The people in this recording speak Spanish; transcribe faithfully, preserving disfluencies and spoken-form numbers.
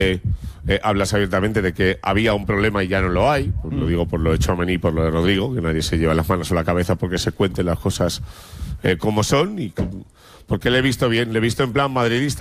Eh, eh, hablas abiertamente de que había un problema y ya no lo hay. Pues lo digo por lo de Tchouaméni y por lo de Rodrigo, que nadie se lleva las manos a la cabeza porque se cuenten las cosas eh, como son, y porque le he visto bien, le he visto en plan madridista.